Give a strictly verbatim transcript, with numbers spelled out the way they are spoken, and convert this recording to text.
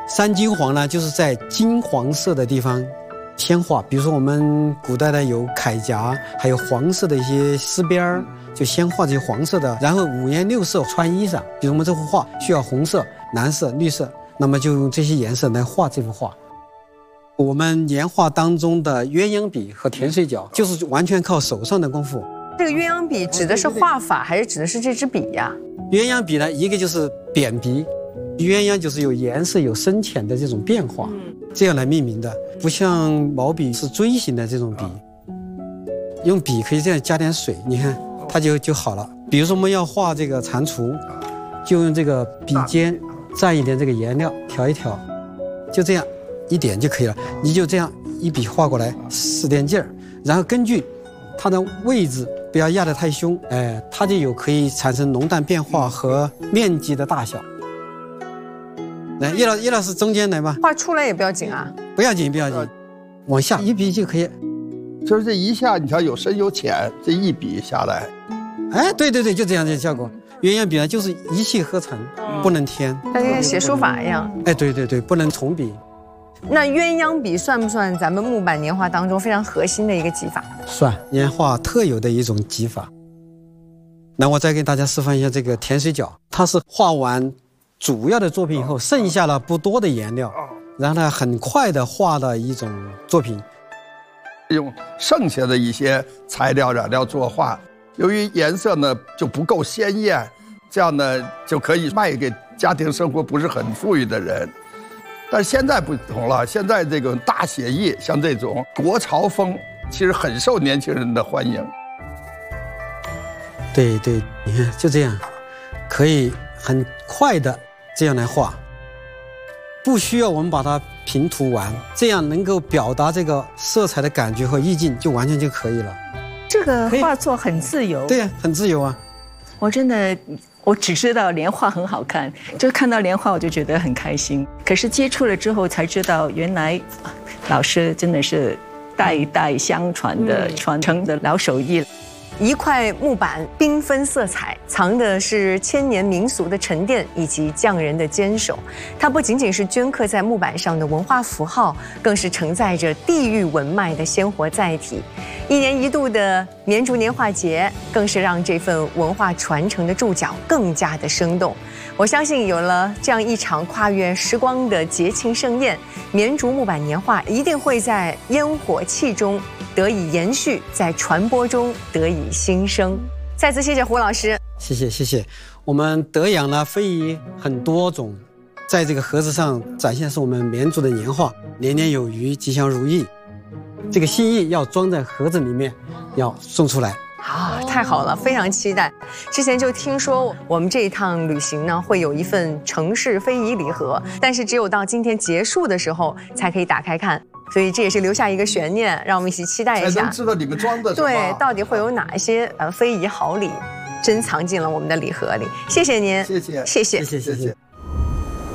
三金黄呢，就是在金黄色的地方先画，比如说我们古代的有铠甲，还有黄色的一些丝边儿，就先画这些黄色的，然后五颜六色穿衣裳。比如我们这幅画需要红色、蓝色、绿色，那么就用这些颜色来画这幅画。我们年画当中的鸳鸯笔和甜水角，就是完全靠手上的功夫。 这个鸳鸯笔指的是画法，还是指的是这支笔呀？ 鸳鸯笔呢，一个就是扁笔，鸳鸯就是有颜色、有深浅的这种变化，这样来命名的，不像毛笔是锥形的这种笔。用笔可以这样加点水，你看它就就好了。比如说我们要画这个蟾蜍，就用这个笔尖蘸一点这个颜料，调一调，就这样一点就可以了。你就这样一笔画过来，使点劲儿，然后根据它的位置不要压得太凶，哎，它就有可以产生浓淡变化和面积的大小。来，叶老叶老师中间来吧， 画出来也不要紧啊， 不要紧不要紧，往下一笔就可以。 就是这一下，你瞧有深有浅，这一笔下来， 哎，对对对，就这样的效果。鸳鸯笔呢，就是一气呵成，不能添， 它就跟写书法一样。 哎，对对对，不能重笔。 那鸳鸯笔算不算咱们木板年画当中非常核心的一个技法？ 算，年画特有的一种技法。那我再给大家示范一下这个甜水角，它是画完主要的作品以后，剩下了不多的颜料，然后呢很快的画的一种作品。 用剩下的一些材料染料作画，由于颜色呢就不够鲜艳，这样呢就可以卖给家庭生活不是很富裕的人。但是现在不同了，现在这个大写意，像这种国潮风，其实很受年轻人的欢迎。 对对，你看就这样，可以很快的这样来画，不需要我们把它平涂完，这样能够表达这个色彩的感觉和意境，就完全就可以了。 这个画作很自由， 对呀、啊，很自由啊。 我真的，我只知道莲花很好看，就看到莲花我就觉得很开心。可是接触了之后才知道，原来老师真的是代代相传的传承的老手艺。 一块木板缤纷色彩，藏的是千年民俗的沉淀以及匠人的坚守。它不仅仅是镌刻在木板上的文化符号，更是承载着地域文脉的鲜活载体。一年一度的绵竹年画节，更是让这份文化传承的注脚更加的生动。我相信，有了这样一场跨越时光的节庆盛宴，绵竹木板年画一定会在烟火气中得以延续，在传播中得以新生。再次谢谢胡老师， 谢谢谢谢。我们德阳呢，非遗很多种，在这个盒子上展现是我们绵竹的年画，年年有余，吉祥如意。这个心意要装在盒子里面，要送出来。 啊，太好了，非常期待。之前就听说我们这一趟旅行呢，会有一份城市非遗礼盒，但是只有到今天结束的时候才可以打开看，所以这也是留下一个悬念，让我们一起期待一下， 才能知道你们装的什么。 对，到底会有哪一些呃非遗好礼珍藏进了我们的礼盒里。谢谢您， 谢谢， 谢谢， 谢谢谢谢。